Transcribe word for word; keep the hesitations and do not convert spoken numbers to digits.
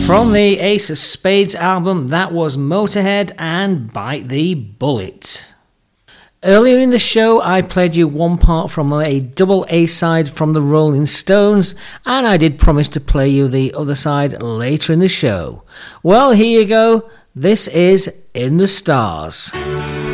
From the Ace of Spades album, that was Motorhead and Bite the Bullet. Earlier in the show, I played you one part from a double A-side from the Rolling Stones, and I did promise to play you the other side later in the show. Well, here you go. This is In the Stars.